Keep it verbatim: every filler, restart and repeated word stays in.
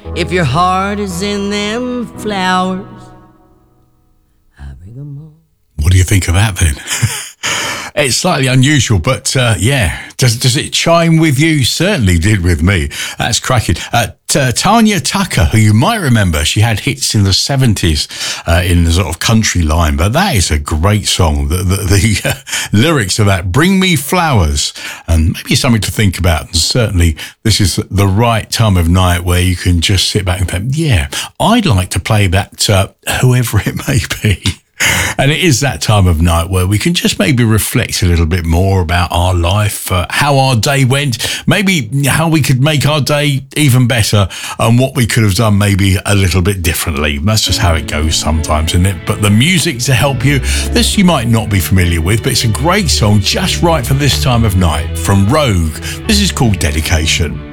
If your heart is in them flowers, I bring them all. What do you think of that then? It's slightly unusual, but uh, yeah, does does it chime with you? Certainly did with me. That's cracking. Uh, t- uh, Tanya Tucker, who you might remember, she had hits in the seventies uh, in the sort of country line, but that is a great song. The, the, the uh, lyrics of that, Bring Me Flowers, and maybe something to think about. And certainly this is the right time of night where you can just sit back and think, yeah, I'd like to play that, uh, whoever it may be. And it is that time of night where we can just maybe reflect a little bit more about our life, uh, how our day went, maybe how we could make our day even better, and what we could have done maybe a little bit differently. That's just how it goes sometimes, isn't it? But the music to help you, this you might not be familiar with, but it's a great song just right for this time of night from Rogue. This is called Dedication.